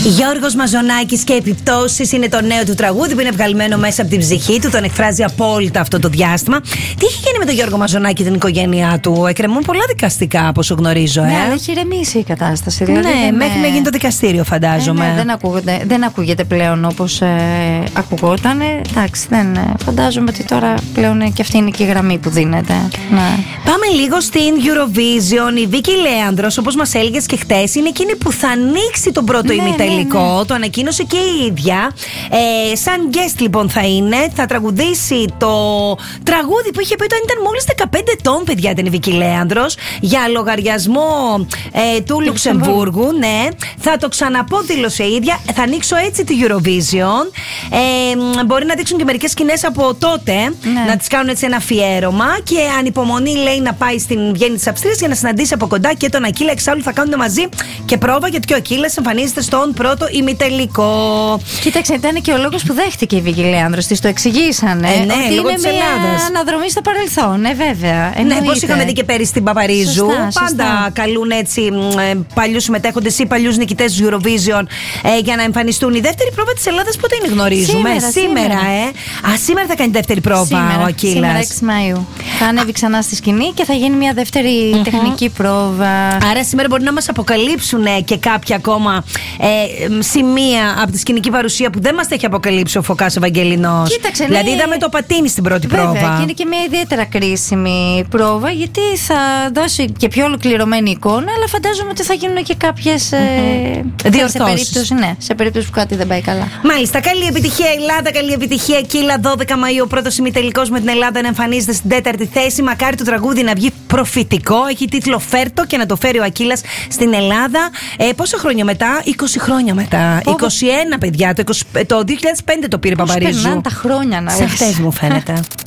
Γιώργος Μαζονάκης και Επιπτώσεις είναι το νέο του τραγούδι που είναι βγαλμένο μέσα από την ψυχή του. Τον εκφράζει απόλυτα αυτό το διάστημα. Τι έχει γίνει με τον Γιώργο Μαζονάκη, την οικογένειά του? Εκκρεμούν πολλά δικαστικά, από όσο γνωρίζω. Ναι, αλλά έχει ηρεμήσει η κατάσταση. Δηλαδή ναι, μέχρι να γίνει το δικαστήριο, φαντάζομαι. Ναι, δεν ακούγεται πλέον όπως ακουγόταν. Εντάξει, φαντάζομαι ότι τώρα πλέον και αυτή είναι και η γραμμή που δίνεται. Ναι. Πάμε λίγο στην Eurovision. Η Βίκη Λέανδρος, όπως μας έλεγες και χτες, είναι εκείνη που θα ανοίξει τον πρώτο ημιτελικό. Ναι. Το ανακοίνωσε και η ίδια. Σαν guest λοιπόν θα είναι. Θα τραγουδήσει το τραγούδι που είχε πει όταν ήταν μόλις 15 ετών, παιδιά, την Βίκη Λέανδρος, για λογαριασμό του Λουξεμβούργου. Ναι. Θα το ξαναπώ, δήλωσε η ίδια. Θα ανοίξω έτσι τη Eurovision. Μπορεί να δείξουν και μερικές σκηνές από τότε. Ναι. Να τις κάνουν έτσι ένα αφιέρωμα. Και ανυπομονεί, λέει, να πάει στην Βιέννη της Αυστρίας για να συναντήσει από κοντά και τον Ακύλα. Εξάλλου θα κάνουν μαζί και πρόβα, γιατί και ο Ακύλας εμφανίζεται στον πρώτο ημιτελικό. Κοίταξε, ήταν και ο λόγος που δέχτηκε η Βίκη Λέανδρος. Της το εξηγήσανε. Ναι, ότι λόγω είναι της μια Ελλάδας. αναδρομή στο παρελθόν. Βέβαια. Ναι, πώς είχαμε δει και πέρυσι στην Παπαρίζου. Σωστά. Πάντα καλούν έτσι παλιούς συμμετέχοντες ή παλιούς νικητές του Eurovision για να εμφανιστούν. Η δεύτερη πρόβα της Ελλάδας πότε είναι, γνωρίζουμε? Σήμερα. Σήμερα θα κάνει δεύτερη πρόβα ο Ακύλας. Σήμερα, 6 Μαΐου. Θα ανέβει ξανά στη σκηνή και θα γίνει μια δεύτερη τεχνική πρόβα. Άρα σήμερα μπορεί να μας αποκαλύψουν και κάποια ακόμα σημεία από τη σκηνική παρουσία που δεν μας τα έχει αποκαλύψει ο Φωκάς Ευαγγελινός. Κοίταξε, δηλαδή είδαμε το πατίνι στην πρώτη πρόβα. Και είναι και μια ιδιαίτερα κρίσιμη πρόβα, γιατί θα δώσει και πιο ολοκληρωμένη εικόνα, αλλά φαντάζομαι ότι θα γίνουν και κάποιες διορθώσεις. Σε περίπτωση που κάτι δεν πάει καλά. Μάλιστα. Καλή επιτυχία Ελλάδα, καλή επιτυχία Κύλα. 12 Μαΐου ο πρώτος ημιτελικός με την Ελλάδα να εμφανίζεται στην 4η θέση. Μακάρι το τραγούδι να βγει προφητικό. Έχει τίτλο Φέρτο και να το φέρει ο Ακύλας στην Ελλάδα. Πόσα χρόνια μετά? 20 χρόνια μετά. 21, παιδιά. Το 2005 το πήρε Παπαρίζου. Περνάνε τα χρόνια, να σε χτες μου φαίνεται.